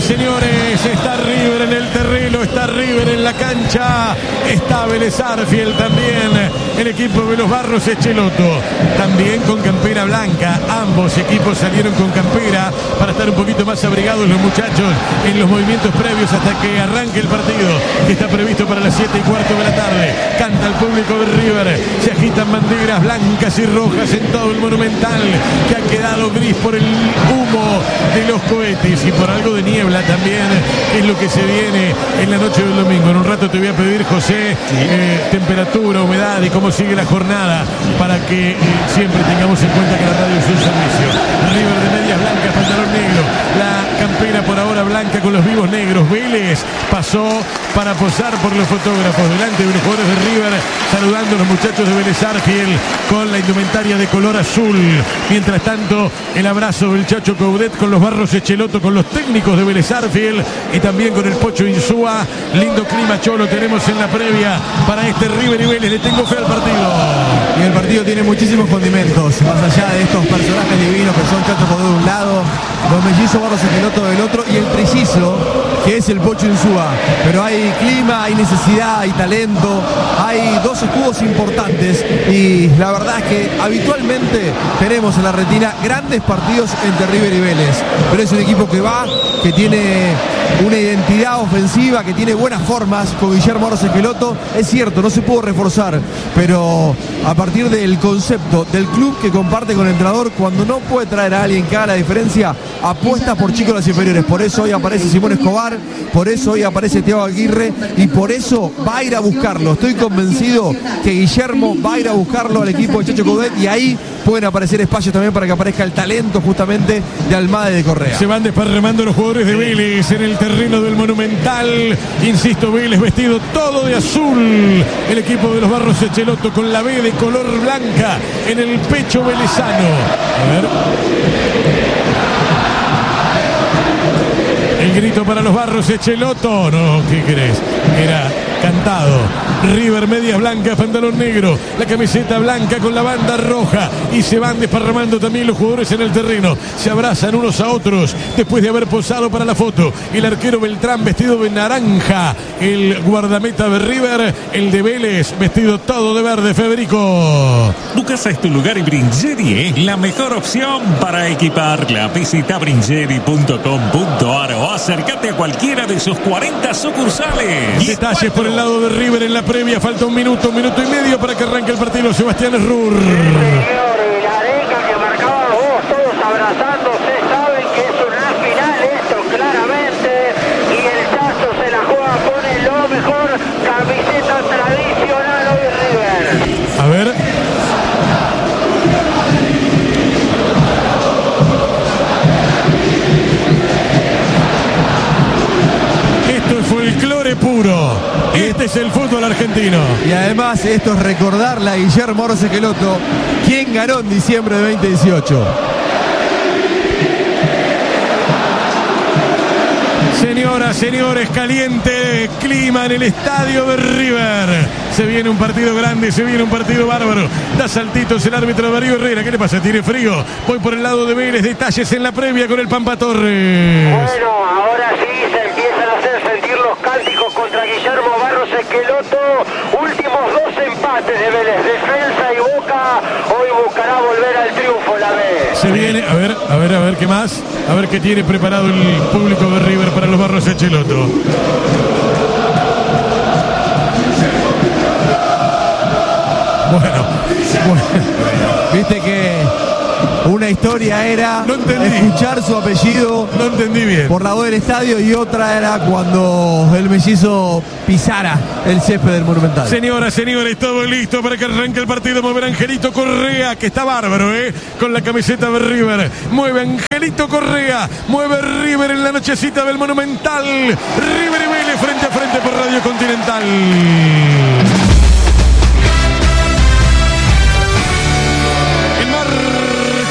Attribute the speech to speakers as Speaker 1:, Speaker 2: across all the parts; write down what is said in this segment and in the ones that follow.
Speaker 1: señores, está River en el terreno, está River en la cancha, está Vélez Sarsfield también, el equipo de los Barros Schelotto, también con campera blanca. Ambos equipos salieron con campera para estar un poquito más abrigados los muchachos en los movimientos previos hasta que arranque el partido, que está previsto para las 7:15 de la tarde. Canta el público de River, se agitan banderas blancas y rojas en todo el Monumental, que ha quedado gris por el humo de los cohetes y por algo de niebla también, que es lo que se viene en la noche del domingo. En un rato te voy a pedir, José, temperatura, humedad y cómo sigue la jornada, para que siempre tengamos en cuenta que la radio es un servicio. River de medias blancas, pantalón negro, la campera por ahora blanca con los vivos negros. Vélez pasó para posar por los fotógrafos delante de los jugadores de River, saludando a los muchachos de Vélez Sarsfield con la indumentaria de color azul. Mientras tanto, el abrazo del Chacho Coudet con los Barros Schelotto, con los técnicos de Vélez Sarsfield y también con el Pocho Insúa. Lindo clima, Cholo, tenemos en la previa para este River y Vélez. Le tengo fe al partido.
Speaker 2: Y el partido tiene muchísimos condimentos, más allá de estos personajes divinos que son Chacho Coudet de un lado, los mellizos Barros Schelotto del otro y el trillizo que es el Pocho Insúa. Pero hay clima, hay necesidad, hay talento, hay dos escudos importantes y la verdad es que habitualmente tenemos en la retina grandes partidos entre River y Vélez, pero es un equipo que va, que tiene una identidad ofensiva, que tiene buenas formas con Guillermo Barros Schelotto. Es cierto, no se pudo reforzar, pero a partir del concepto del club que comparte con el entrenador, cuando no puede traer a alguien que haga la diferencia, apuesta por chicos de las inferiores. Por eso hoy aparece Simón Escobar, por eso hoy aparece Thiago Aguirre y por eso va a ir a buscarlo. Estoy convencido que Guillermo va a ir a buscarlo al equipo de Chacho Coudet y ahí pueden aparecer espacios también para que aparezca el talento justamente de Almada y de Correa.
Speaker 1: Se van desparramando los jugadores de Vélez en el terreno del Monumental. Insisto, Vélez vestido todo de azul. El equipo de los Barros Schelotto con la B de color blanca en el pecho velezano. A ver. El grito para los Barros Schelotto. No, ¿qué crees? Era cantado. River, medias blancas, pantalón negro, la camiseta blanca con la banda roja, y se van desparramando también los jugadores en el terreno. Se abrazan unos a otros después de haber posado para la foto. El arquero Beltrán vestido de naranja, el guardameta de River, el de Vélez vestido todo de verde. Federico.
Speaker 3: Tu casa es tu lugar y Bringeri es la mejor opción para equiparla. Visita bringeri.com.ar o acércate a cualquiera de sus 40 sucursales.
Speaker 1: Detalles por el lado de River en la previa. Falta un minuto y medio para que arranque el partido. Sebastián Errur.
Speaker 4: Sí, señor, y la arenga que marcaba vos, todos abrazándose, saben que es una final esto claramente, y el Chacho se la juega con lo mejor, camiseta tradicional hoy River.
Speaker 1: A ver. Esto es folclore puro. Este es el fútbol argentino.
Speaker 2: Y además esto es recordarle a Guillermo Barros Schelotto quién ganó en diciembre de 2018.
Speaker 1: Señoras, señores, caliente clima en el estadio de River. Se viene un partido grande, se viene un partido bárbaro. Da saltitos el árbitro Darío Herrera. ¿Qué le pasa? Tiene frío. Voy por el lado de Vélez. Detalles en la previa con el Pampa Torres.
Speaker 4: Bueno, ahora sí se empiezan a hacer sentir los cánticos contra Guillermo Barros Schelotto. Últimos dos empates de Vélez, Defensa y Boca. Hoy buscará volver al triunfo la B.
Speaker 1: Se viene, a ver, ¿qué más? A ver qué tiene preparado el público de River para los Barros Schelotto. Bueno.
Speaker 2: Viste que una historia era escuchar su apellido,
Speaker 1: no entendí bien,
Speaker 2: por la voz del estadio, y otra era cuando el mellizo pisara el césped del Monumental.
Speaker 1: Señoras, señores, todo listo para que arranque el partido. Mueve Angelito Correa, que está bárbaro, con la camiseta de River. Mueve Angelito Correa, mueve River en la nochecita del Monumental. River y Vélez frente a frente por Radio Continental. El partido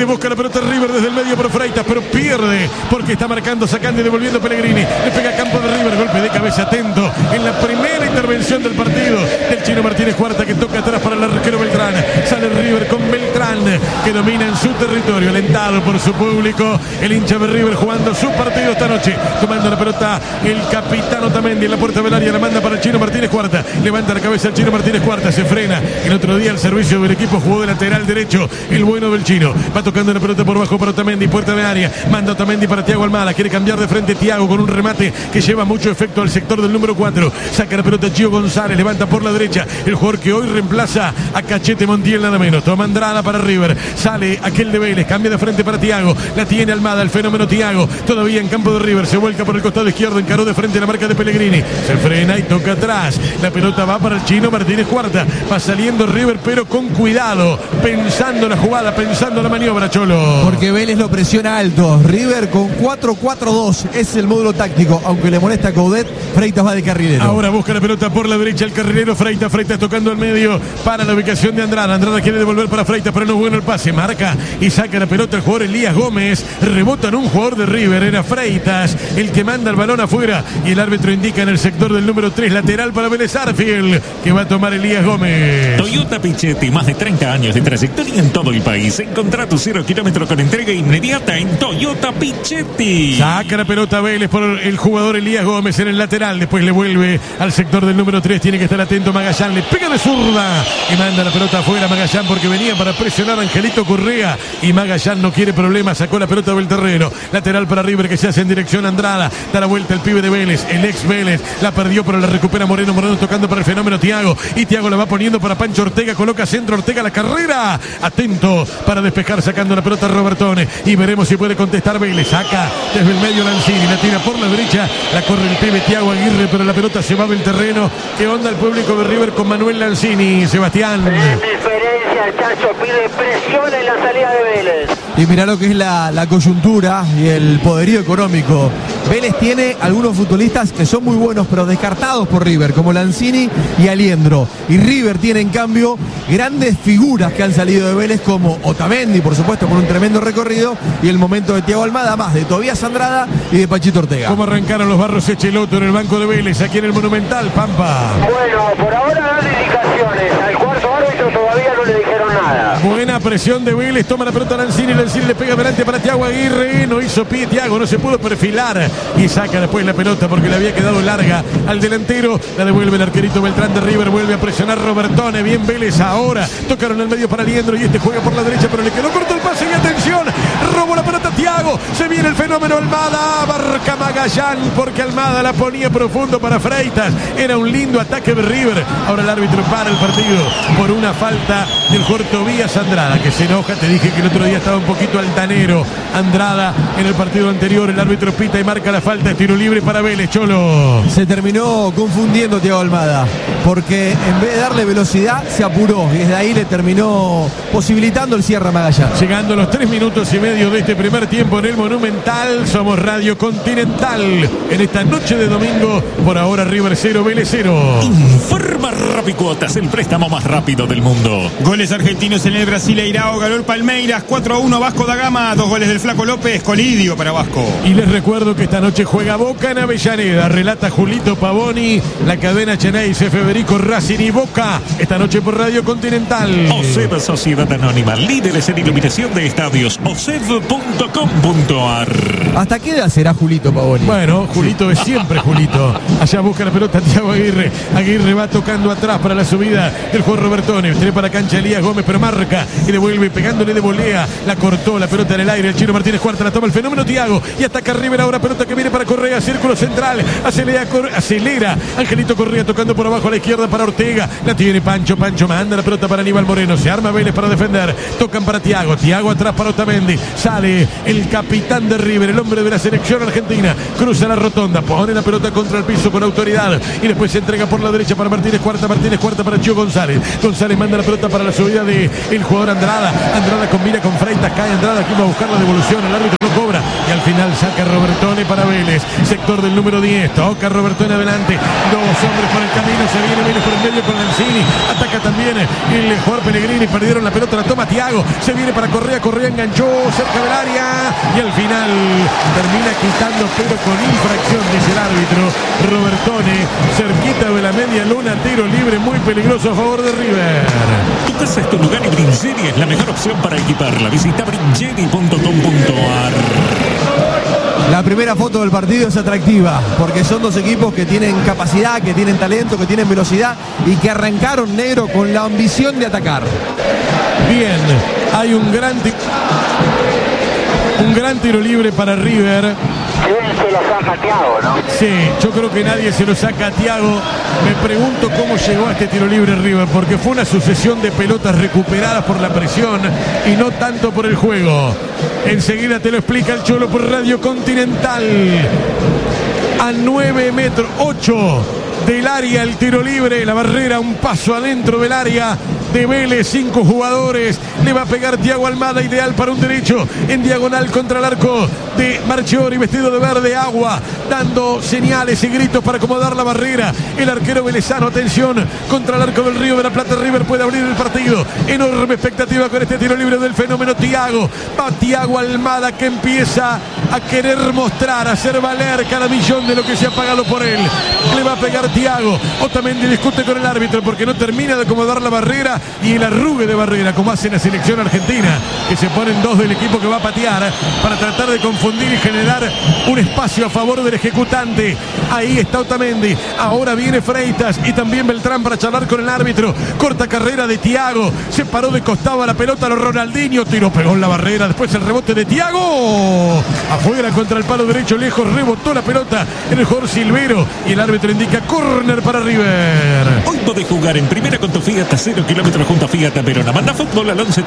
Speaker 1: Quiere buscar la pelota River desde el medio por Freitas, pero pierde porque está marcando, sacando y devolviendo Pellegrini. Le pega a campo de River, golpe de cabeza atento en la primera intervención del partido del Chino Martínez Cuarta, que toca atrás para el arquero Beltrán. Sale River con Beltrán, que domina en su territorio, alentado por su público. El hincha de River jugando su partido esta noche, tomando la pelota el capitán Otamendi en la puerta del área, la manda para el Chino Martínez Cuarta. Levanta la cabeza el Chino Martínez Cuarta, se frena. El otro día el servicio del equipo jugó de lateral derecho, el bueno del Chino. Va tocando la pelota por bajo para Otamendi, puerta de área. Manda Otamendi para Thiago Almada, quiere cambiar de frente Thiago con un remate que lleva mucho efecto al sector del número 4. Saca la pelota Gio González, levanta por la derecha. El jugador que hoy reemplaza a Cachete Montiel nada menos. Toma Andrada para River. Sale aquel de Vélez, cambia de frente para Thiago. La tiene Almada, el fenómeno Thiago. Todavía en campo de River, se vuelca por el costado izquierdo, encaró de frente la marca de Pellegrini. Se frena y toca atrás. La pelota va para el Chino Martínez Cuarta. Va saliendo River, pero con cuidado. Pensando la jugada, pensando la maniobra, Cholo.
Speaker 2: Porque Vélez lo presiona alto. River con 4-4-2 es el módulo táctico. Aunque le molesta a Coudet, Freitas va de carrilero.
Speaker 1: Ahora busca la pelota por la derecha el carrilero Freitas tocando al medio para la ubicación de Andrada. Andrada quiere devolver para Freitas, pero no es bueno el pase. Marca y saca la pelota el jugador Elías Gómez. Rebota en un jugador de River. Era Freitas el que manda el balón afuera. Y el árbitro indica en el sector del número 3, lateral para Vélez Sarsfield, que va a tomar Elías Gómez.
Speaker 3: Toyota Pichetti, más de 30 años de trayectoria en todo el país. Encontrá tu 0 kilómetro con entrega inmediata en Toyota Pichetti.
Speaker 1: Saca la pelota Vélez por el jugador Elías Gómez en el lateral. Después le vuelve al sector del número 3. Tiene que estar atento Magallán. Le pega de zurda y manda la pelota afuera Magallán, porque venía para presionar a Angelito Correa. Y Magallán no quiere problemas. Sacó la pelota del terreno. Lateral para River, que se hace en dirección a Andrada. Da la vuelta el pibe de Vélez, el ex Vélez. La perdió, pero la recupera Moreno. Moreno tocando para el fenómeno Thiago. Y Thiago la va poniendo para Pancho Ortega. Coloca centro Ortega, la carrera. Atento para despejar, sacando la pelota Robertone. Y veremos si puede contestar Vélez. Saca desde el medio Lanzini. La tira por la derecha. La corre el pibe Thiago Aguirre, pero la pelota se va del terreno. ¿Qué onda el público de River con Manuel Lanzini, Sebastián?
Speaker 4: En diferencia, el Chacho pide presión en la salida de Vélez.
Speaker 2: Y mirá lo que es la coyuntura y el poderío económico. Vélez tiene algunos futbolistas que son muy buenos, pero descartados por River, como Lanzini y Aliendro. Y River tiene, en cambio, grandes figuras que han salido de Vélez, como Otamendi, por supuesto, con un tremendo recorrido, y el momento de Thiago Almada, más de Tobías Andrada y de Pachito Ortega.
Speaker 1: ¿Cómo arrancaron los Barros Echeloto en el banco de Vélez, aquí en el Monumental, Pampa?
Speaker 4: Bueno, por ahora dan indicaciones. Al cuarto árbitro todavía no le dijeron nada.
Speaker 1: Buena presión de Vélez, toma la pelota Lanzini le pega adelante para Thiago Aguirre. No hizo pie Thiago, no se pudo perfilar. Y saca después la pelota porque le había quedado larga al delantero. La devuelve el arquerito Beltrán de River. Vuelve a presionar Robertone. Bien Vélez ahora. Tocaron el medio para Aliendro y este juega por la derecha, pero le quedó corto el pase. Y atención, robó la pelota Thiago. Se viene el fenómeno Almada. Abarca Magallán porque Almada la ponía profundo para Freitas. Era un lindo ataque de River. Ahora el árbitro para el partido por una falta del jugador Tobías Andrada, que se enoja. Te dije que el otro día estaba un poquito altanero Andrada en el partido anterior. El árbitro pita y marca la falta. Tiro libre para Vélez, Cholo.
Speaker 2: Se terminó confundiendo Thiago Almada, porque en vez de darle velocidad se apuró y desde ahí le terminó posibilitando el cierre a Magallán.
Speaker 1: Llegando a los 3 minutos y medio de este primer tiempo en el Monumental. Somos Radio Continental en esta noche de domingo. Por ahora River 0, Vélez 0.
Speaker 3: Informa Rapicuotas, el préstamo más rápido del mundo.
Speaker 5: Goles argentinos en el Brasileirao. Ganó el Palmeiras 4-1 Vasco da Gama. 2 goles del Flaco López. Colidio para Vasco.
Speaker 1: Y les recuerdo que esta noche juega Boca en Avellaneda. Relata Julito Pavoni. La cadena Cheneise, Federico Racing y Boca. Esta noche por Radio Continental.
Speaker 3: OSEV Sociedad Anónima, líderes en iluminación de estadios. OSEV.com.ar.
Speaker 2: ¿Hasta qué edad será Julito Pavoni?
Speaker 1: Bueno, Julito es siempre Julito. Allá busca la pelota Thiago Aguirre. Aguirre va tocando atrás para la subida del jugador Robertone. Tiene para cancha Elías Gómez, pero marca y devuelve pegándole de volea. La cortó la pelota en el aire. El Chino Martínez Cuarta la toma el fenómeno Thiago. Y ataca River ahora. Pelota que viene para Correa. Círculo central. Acelera. Angelito Correa tocando por abajo a la izquierda para Ortega. La tiene Pancho. Pancho manda la pelota para Aníbal Moreno. Se arma Vélez para defender. Tocan para Thiago. Thiago atrás para Otamendi. Sale el capitán de River, el hombre de la selección argentina. Cruza la rotonda. Pone la pelota contra el piso con autoridad. Y después se entrega por la derecha para Martínez Cuarta. Martínez Cuarta para Gio González. González manda la pelota para la subida de el jugador Andrada. Andrada combina con Freitas. Cae Andrada. Aquí va a buscar la devolución. El árbitro no cobra. y al final saca Robertone para Vélez, sector del número 10, toca Robertone adelante, dos hombres por el camino, se viene Vélez por el medio con Lanzini, ataca también el jugador Pellegrini, perdieron la pelota, la toma Thiago, se viene para Correa enganchó cerca del área y al final termina quitando, pero con infracción, dice el árbitro. Robertone, cerquita de la media luna, tiro libre muy peligroso a favor de River.
Speaker 3: Tu casa es tu lugar y Bringerie es la mejor opción para equiparla. Visita bringerie.com.ar.
Speaker 2: La primera foto del partido es atractiva porque son dos equipos que tienen capacidad, que tienen talento, que tienen velocidad y que arrancaron, negro, con la ambición de atacar.
Speaker 1: Bien, hay un gran tiro libre para River.
Speaker 4: ¿Quién se lo saca Thiago, no?
Speaker 1: Sí, yo creo que nadie se lo saca a Thiago. Me pregunto cómo llegó a este tiro libre River, porque fue una sucesión de pelotas recuperadas por la presión y no tanto por el juego. Enseguida te lo explica el Cholo por Radio Continental. A 9 metros, 8 del área el tiro libre, la barrera un paso adentro del área de Vélez, 5 jugadores, le va a pegar Thiago Almada, ideal para un derecho, en diagonal contra el arco de Marchiori, vestido de verde agua, dando señales y gritos para acomodar la barrera, el arquero velezano, atención, contra el arco del Río de la Plata, River puede abrir el partido, enorme expectativa con este tiro libre del fenómeno Thiago, va Thiago Almada que empieza a querer mostrar, a hacer valer cada millón de lo que se ha pagado por él, le va a pegar Thiago, Otamendi discute con el árbitro porque no termina de acomodar la barrera y el arrugue de barrera como hace la selección argentina, que se ponen dos del equipo que va a patear para tratar de confundir y generar un espacio a favor del ejecutante. Ahí está Otamendi, ahora viene Freitas y también Beltrán para charlar con el árbitro, corta carrera de Thiago, se paró de costado a la pelota, lo Ronaldinho, tiró, pegó en la barrera, después el rebote de Thiago, afuera contra el palo derecho, lejos, rebotó la pelota en el jugador Silvero y el árbitro indica córner para River.
Speaker 3: Hoy podés jugar en primera con tu Fiat a 0 kilómetros junto a Fiat Verona. Manda fútbol al 11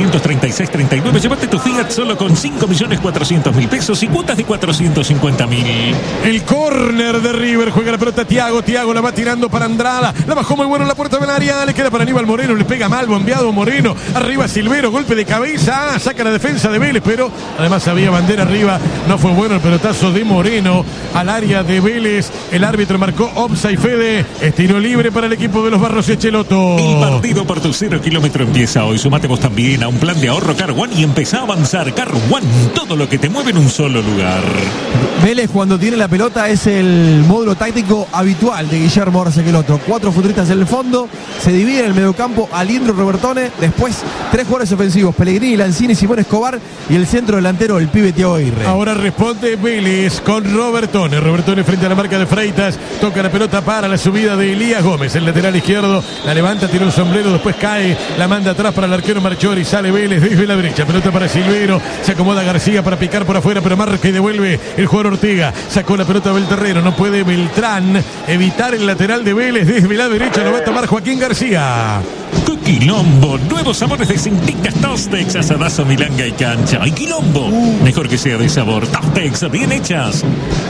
Speaker 3: 3936 39. Llévate tu Fiat solo con 5.400.000 pesos y cuotas de 450.000.
Speaker 1: El córner de River, juega la pelota Thiago la va tirando para Andrada, la bajó muy bueno en la puerta del área, le queda para Aníbal Moreno, le pega mal, bombeado Moreno, arriba Silvero, golpe de cabeza, saca la defensa de Vélez, pero además había bandera arriba, no fue bueno el pelotazo de Moreno al área de Vélez, el árbitro marcó offside, Fede, es tiro libre para el equipo de los Barros Echeloto.
Speaker 3: El partido por tu 0 kilómetro empieza hoy. Sumate vos también a un plan de ahorro Car One y empezá a avanzar. Car One, todo lo que te mueve en un solo lugar.
Speaker 2: Vélez cuando tiene la pelota es el módulo táctico habitual de Guillermo Arcequeloto. 4 futbolistas en el fondo, se divide en el mediocampo Aliendro, Robertone, después 3 jugadores ofensivos, Pellegrini, Lanzini, Simón Escobar y el centro delantero, el pibe Thiago Aguirre.
Speaker 1: Ahora responde Vélez con Robertone frente a la marca de Freitas, toca la pelota para la subida de Elías Gómez, el lateral izquierdo, la levanta, tira un sombrero, después cae, la manda atrás para el arquero Marchiori, sale Vélez desde la derecha, pelota para Silvero, se acomoda García para picar por afuera, pero marca y devuelve el jugador Ortega, sacó la pelota Belterrero, no puede Beltrán evitar el lateral de Vélez desde la derecha, lo va a tomar Joaquín García.
Speaker 3: Quilombo, nuevos sabores de Cinticas, Tostex, asadazo, milanga y cancha. ¡Ay, Quilombo! Mejor que sea de sabor. Tostex, bien hechas.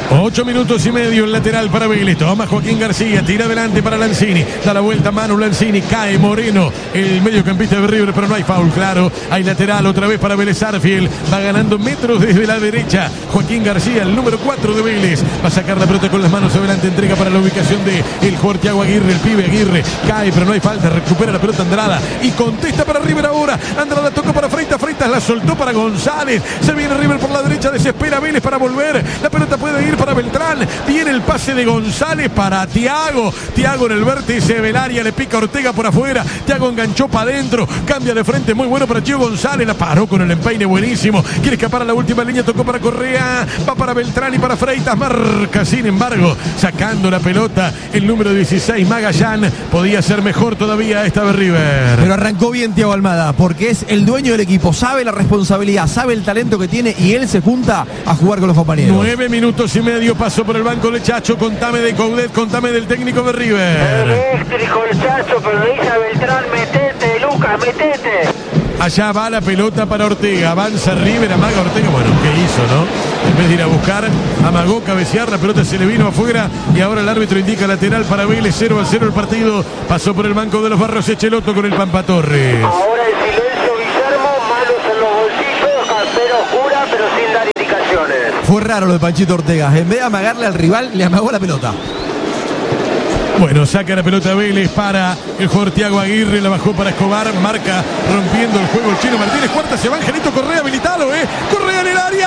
Speaker 1: 8 minutos y medio el lateral para Vélez. Toma Joaquín García, tira adelante para Lanzini. Da la vuelta Manu Lanzini, cae Moreno, el mediocampista de River, pero no hay foul, claro. Hay lateral otra vez para Vélez Arfield. Va ganando metros desde la derecha. Joaquín García, el número 4 de Vélez. Va a sacar la pelota con las manos adelante. Entrega para la ubicación de el jugador Thiago Aguirre, el pibe Aguirre. Cae, pero no hay falta. Recupera la pelota Andrada y contesta para River ahora. Andrada tocó para Freitas, Freitas la soltó para González. Se viene River por la derecha, desespera Vélez para volver. La pelota puede ir para Beltrán. Viene el pase de González para Thiago. Thiago en el vértice del área, le pica Ortega por afuera. Thiago enganchó para adentro, cambia de frente, muy bueno para Gio González. La paró con el empeine buenísimo. Quiere escapar a la última línea, tocó para Correa. Va para Beltrán y para Freitas. Marca, sin embargo, sacando la pelota el número 16, Magallán. Podía ser mejor todavía esta de River.
Speaker 2: Pero arrancó bien Thiago Almada, porque es el dueño del equipo, sabe la responsabilidad, sabe el talento que tiene y él se junta a jugar con los compañeros.
Speaker 1: 9 minutos y medio, pasó por el banco de Chacho, contame de Coudet, contame del técnico de River.
Speaker 4: Eléctrico el Chacho, pero le dice a Beltrán, metete, Lucas, metete.
Speaker 1: Allá va la pelota para Ortega, avanza River, amaga Ortega, bueno, ¿qué hizo, no? En vez de ir a buscar, amagó, cabecear, la pelota se le vino afuera y ahora el árbitro indica lateral para Vélez, 0-0 el partido, pasó por el banco de los Barros Echeloto con el Pampa Torres.
Speaker 4: Ahora el silencio, Guillermo, manos en los bolsillos, campera oscura, pero sin dar indicaciones.
Speaker 2: Fue raro lo de Panchito Ortega. En vez de amagarle al rival, le amagó la pelota.
Speaker 1: Bueno, saca la pelota Vélez para el jugador Thiago Aguirre, la bajó para Escobar, marca rompiendo el juego el Chino Martínez, cuarta se va Angelito Correa habilitado, Correa en el área.